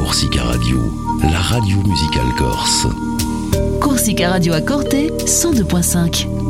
Corsica Radio, la radio musicale corse. Corsica Radio à Corté, 102.5.